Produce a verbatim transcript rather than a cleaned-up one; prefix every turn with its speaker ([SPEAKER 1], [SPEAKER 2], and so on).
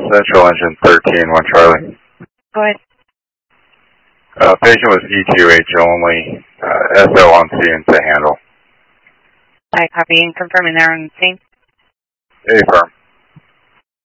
[SPEAKER 1] Central Engine thirteen, one Charlie.
[SPEAKER 2] Go ahead.
[SPEAKER 1] Uh, patient was E two H only, uh, S O on scene to handle.
[SPEAKER 2] I copy and confirming they're on the scene.
[SPEAKER 1] Affirm.